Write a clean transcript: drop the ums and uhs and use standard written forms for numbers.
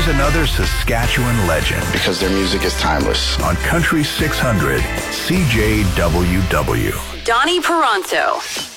Here's another Saskatchewan legend. Because their music is timeless. On Country 600, CJWW. Donnie Peranto.